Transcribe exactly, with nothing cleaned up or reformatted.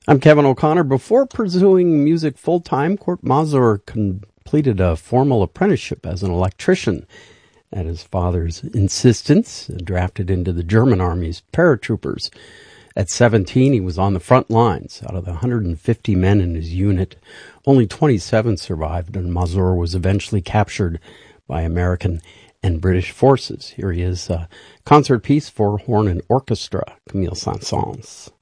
I'm Kevin O'Connor. Before pursuing music full-time, Kurt Masur completed a formal apprenticeship as an electrician at his father's insistence, drafted into the German Army's paratroopers. At seventeen, he was on the front lines. Out of the one hundred fifty men in his unit, only twenty-seven survived, and Masur was eventually captured by American and British forces. Here he is, a concert piece for horn and orchestra, Camille Saint-Saëns.